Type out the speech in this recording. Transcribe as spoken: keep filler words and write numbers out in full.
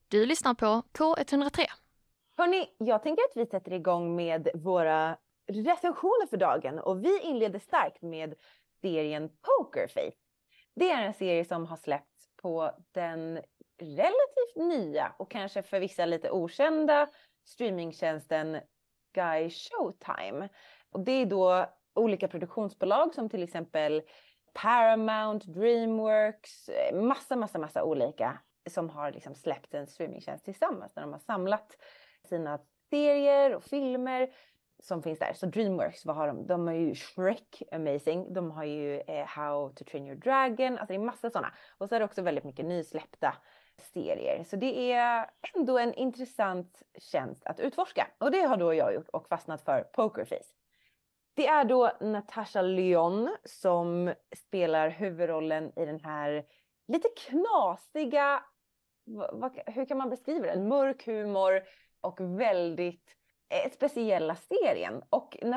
Du lyssnar på K ett noll tre. Hörrni, jag tänker att vi sätter igång med våra recensioner för dagen. Och vi inleder starkt med serien Poker Face. Det är en serie som har släppts på den relativt nya och kanske för vissa lite okända streamingtjänsten Guy Showtime. Och det är då olika produktionsbolag som till exempel Paramount, Dreamworks, massa, massa, massa olika som har liksom släppt en streamingtjänst tillsammans när de har samlat sina serier och filmer som finns där. Så Dreamworks, vad har de? De har ju Shrek, amazing. De har ju eh, How to Train Your Dragon. Alltså det är massa sådana. Och så är det också väldigt mycket nysläppta serier. Så det är ändå en intressant tjänst att utforska. Och det har då jag gjort och fastnat för Poker Face. Det är då Natasha Lyonne som spelar huvudrollen i den här lite knasiga, vad, hur kan man beskriva det? En mörk humor och väldigt eh, speciella serien. Och